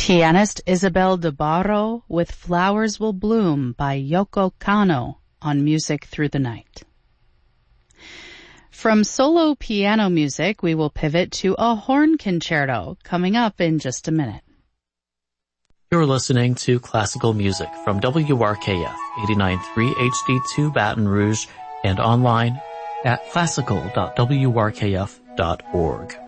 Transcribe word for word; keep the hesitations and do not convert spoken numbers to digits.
Pianist Isabel de Barro with Flowers Will Bloom by Yoko Kanno on Music Through the Night. From solo piano music, we will pivot to a horn concerto coming up in just a minute. You're listening to classical music from W R K F eighty-nine point three H D two Baton Rouge and online at classical dot w r k f dot org.